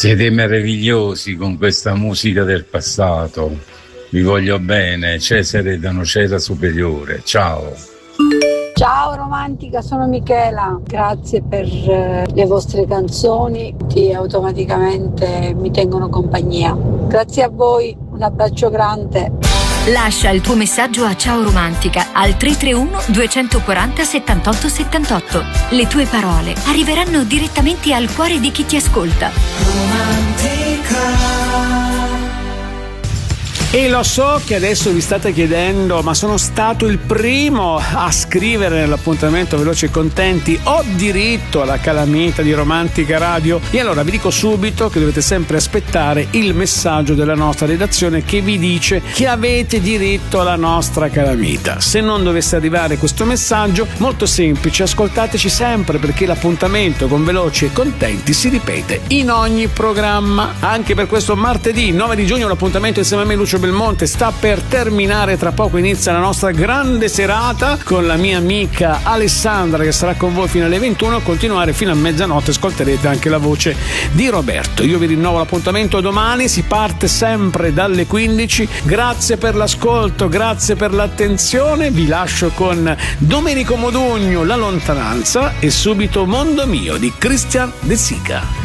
Siete meravigliosi con questa musica del passato. Vi voglio bene, Cesare da Nocera Superiore. Ciao. Ciao romantica, sono Michela, grazie per le vostre canzoni che automaticamente mi tengono compagnia. Grazie a voi, un abbraccio grande. Lascia il tuo messaggio a Ciao Romantica al 331 240 78 78. Le tue parole arriveranno direttamente al cuore di chi ti ascolta. Romantica. E lo so che adesso vi state chiedendo, ma sono stato il primo a scrivere nell'appuntamento Veloci e Contenti, ho diritto alla calamita di Romantica Radio? E allora vi dico subito che dovete sempre aspettare il messaggio della nostra redazione che vi dice che avete diritto alla nostra calamita. Se non dovesse arrivare questo messaggio, molto semplice, ascoltateci sempre, perché l'appuntamento con Veloci e Contenti si ripete in ogni programma. Anche per questo martedì 9 di giugno l'appuntamento insieme a me, Lucio Belmonte, sta per terminare. Tra poco inizia la nostra grande serata con la mia amica Alessandra, che sarà con voi fino alle 21. Continuare fino a mezzanotte, ascolterete anche la voce di Roberto. Io vi rinnovo l'appuntamento domani, si parte sempre dalle 15. Grazie per l'ascolto, grazie per l'attenzione. Vi lascio con Domenico Modugno, La lontananza, e subito Mondo mio di Christian De Sica.